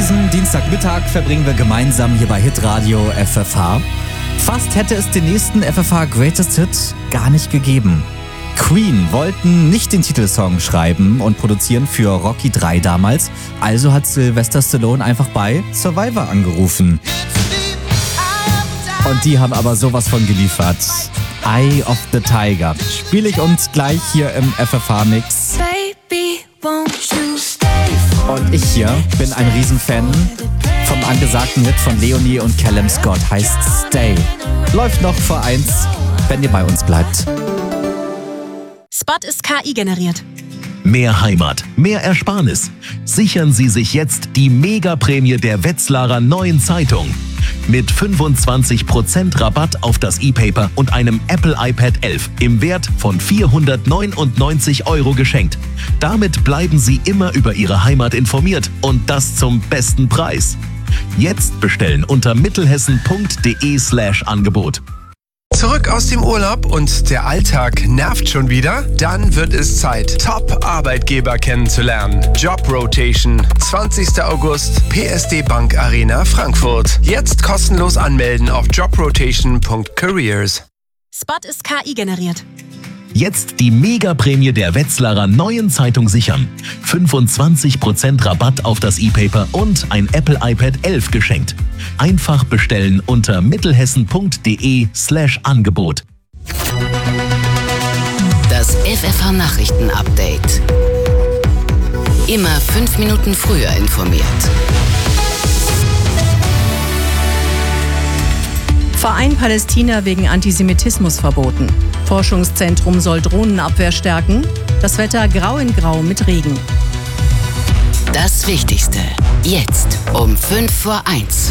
Diesen Dienstagmittag verbringen wir gemeinsam hier bei Hitradio FFH. Fast hätte es den nächsten FFH Greatest Hit gar nicht gegeben. Queen wollten nicht den Titelsong schreiben und produzieren für Rocky 3 damals, also hat Sylvester Stallone einfach bei Survivor angerufen. Und die haben aber sowas von geliefert. Eye of the Tiger spiele ich uns gleich hier im FFH-Mix. Und ich hier bin ein Riesenfan vom angesagten Hit von Leonie und Callum Scott, heißt Stay. Läuft noch vor 1, wenn ihr bei uns bleibt. Spot ist KI generiert. Mehr Heimat, mehr Ersparnis. Sichern Sie sich jetzt die Megaprämie der Wetzlarer Neuen Zeitung. Mit 25% Rabatt auf das E-Paper und einem Apple iPad 11 im Wert von 499 € geschenkt. Damit bleiben Sie immer über Ihre Heimat informiert und das zum besten Preis. Jetzt bestellen unter mittelhessen.de/Angebot. Zurück aus dem Urlaub und der Alltag nervt schon wieder? Dann wird es Zeit, Top-Arbeitgeber kennenzulernen. Job Rotation, 20. August, PSD Bank Arena Frankfurt. Jetzt kostenlos anmelden auf jobrotation.careers. Spot ist KI generiert. Jetzt die Megaprämie der Wetzlarer Neuen Zeitung sichern. 25% Rabatt auf das E-Paper und ein Apple iPad 11 geschenkt. Einfach bestellen unter mittelhessen.de/Angebot. Das FFH Nachrichten-Update. Immer 5 Minuten früher informiert. Verein Palästina wegen Antisemitismus verboten. Forschungszentrum soll Drohnenabwehr stärken. Das Wetter grau in grau mit Regen. Das Wichtigste. Jetzt um 1:05.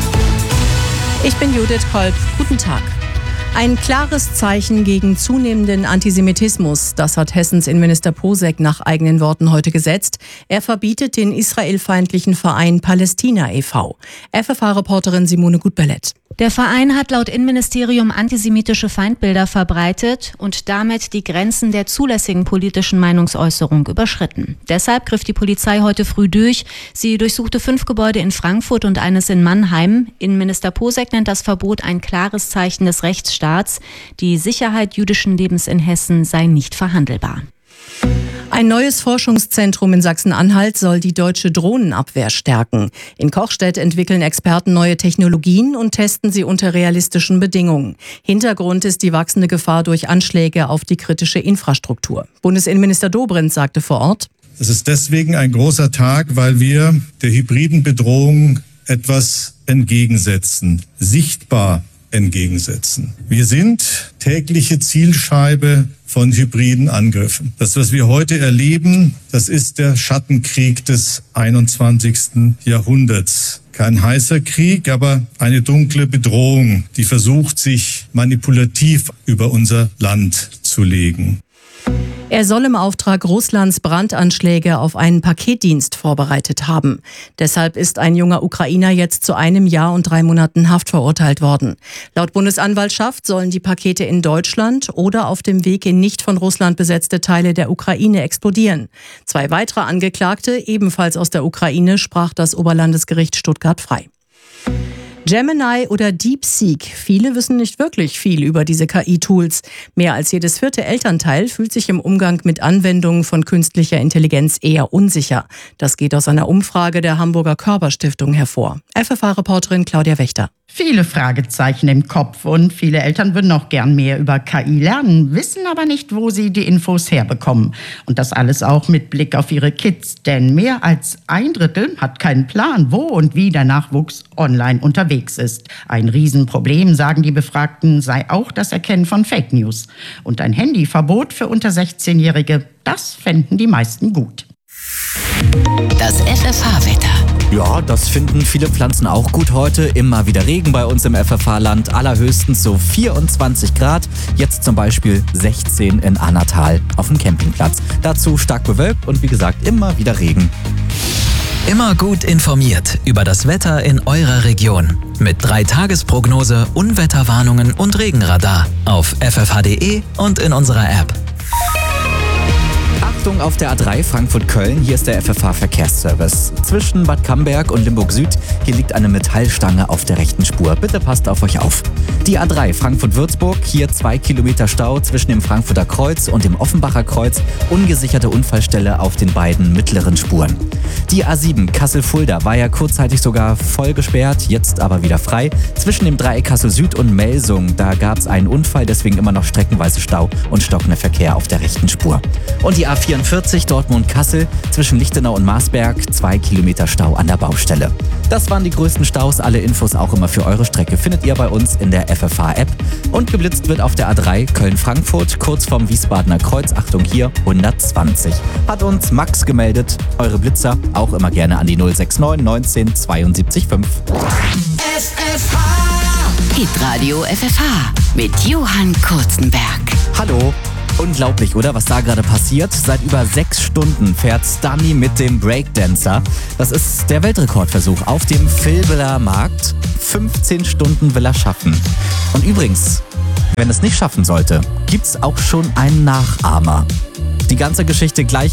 Ich bin Judith Kolb. Guten Tag. Ein klares Zeichen gegen zunehmenden Antisemitismus, das hat Hessens Innenminister Posek nach eigenen Worten heute gesetzt. Er verbietet den israelfeindlichen Verein Palästina e.V. FFH-Reporterin Simone Gutbellett. Der Verein hat laut Innenministerium antisemitische Feindbilder verbreitet und damit die Grenzen der zulässigen politischen Meinungsäußerung überschritten. Deshalb griff die Polizei heute früh durch. Sie durchsuchte 5 Gebäude in Frankfurt und eines in Mannheim. Innenminister Posek nennt das Verbot ein klares Zeichen des Rechtsstaats. Die Sicherheit jüdischen Lebens in Hessen sei nicht verhandelbar. Ein neues Forschungszentrum in Sachsen-Anhalt soll die deutsche Drohnenabwehr stärken. In Kochstedt entwickeln Experten neue Technologien und testen sie unter realistischen Bedingungen. Hintergrund ist die wachsende Gefahr durch Anschläge auf die kritische Infrastruktur. Bundesinnenminister Dobrindt sagte vor Ort: Es ist deswegen ein großer Tag, weil wir der hybriden Bedrohung etwas entgegensetzen, sichtbar entgegensetzen. Wir sind tägliche Zielscheibe von hybriden Angriffen. Das, was wir heute erleben, das ist der Schattenkrieg des 21. Jahrhunderts. Kein heißer Krieg, aber eine dunkle Bedrohung, die versucht, sich manipulativ über unser Land zu legen. Er soll im Auftrag Russlands Brandanschläge auf einen Paketdienst vorbereitet haben. Deshalb ist ein junger Ukrainer jetzt zu 1 Jahr und 3 Monaten Haft verurteilt worden. Laut Bundesanwaltschaft sollen die Pakete in Deutschland oder auf dem Weg in nicht von Russland besetzte Teile der Ukraine explodieren. 2 weitere Angeklagte, ebenfalls aus der Ukraine, sprach das Oberlandesgericht Stuttgart frei. Gemini oder DeepSeek. Viele wissen nicht wirklich viel über diese KI-Tools. Mehr als jedes 4. Elternteil fühlt sich im Umgang mit Anwendungen von künstlicher Intelligenz eher unsicher. Das geht aus einer Umfrage der Hamburger Körperstiftung hervor. FFH-Reporterin Claudia Wächter. Viele Fragezeichen im Kopf und viele Eltern würden auch gern mehr über KI lernen, wissen aber nicht, wo sie die Infos herbekommen. Und das alles auch mit Blick auf ihre Kids, denn mehr als 1/3 hat keinen Plan, wo und wie der Nachwuchs online unterwegs ist. Ein Riesenproblem, sagen die Befragten, sei auch das Erkennen von Fake News. Und ein Handyverbot für unter 16-Jährige, das fänden die meisten gut. Das FFH-Wetter. Ja, das finden viele Pflanzen auch gut heute. Immer wieder Regen bei uns im FFH-Land. Allerhöchstens so 24 Grad. Jetzt zum Beispiel 16 in Annatal auf dem Campingplatz. Dazu stark bewölkt und wie gesagt immer wieder Regen. Immer gut informiert über das Wetter in eurer Region. Mit 3-Tages-Prognose, Unwetterwarnungen und Regenradar auf ffh.de und in unserer App. Achtung auf der A3 Frankfurt-Köln, hier ist der FFH-Verkehrsservice. Zwischen Bad Camberg und Limburg Süd, hier liegt eine Metallstange auf der rechten Spur. Bitte passt auf euch auf. Die A3 Frankfurt-Würzburg, hier 2 Kilometer Stau zwischen dem Frankfurter Kreuz und dem Offenbacher Kreuz, ungesicherte Unfallstelle auf den beiden mittleren Spuren. Die A7 Kassel-Fulda war ja kurzzeitig sogar voll gesperrt, jetzt aber wieder frei. Zwischen dem Dreieck Kassel Süd und Melsung, da gab es einen Unfall, deswegen immer noch streckenweise Stau und stockender Verkehr auf der rechten Spur. Und die A44 Dortmund-Kassel zwischen Lichtenau und Marsberg, 2 Kilometer Stau an der Baustelle. Das waren die größten Staus. Alle Infos auch immer für eure Strecke findet ihr bei uns in der FFH-App. Und geblitzt wird auf der A3 Köln-Frankfurt, kurz vorm Wiesbadener Kreuz. Achtung hier, 120. Hat uns Max gemeldet. Eure Blitzer auch immer gerne an die 069 19 72 5. FFH! Hitradio FFH mit Johann Kurzenberg. Hallo. Unglaublich, oder? Was da gerade passiert. Seit über 6 Stunden fährt Stani mit dem Breakdancer. Das ist der Weltrekordversuch auf dem Vilbeler Markt. 15 Stunden will er schaffen. Und übrigens, wenn es nicht schaffen sollte, gibt's auch schon einen Nachahmer. Die ganze Geschichte gleich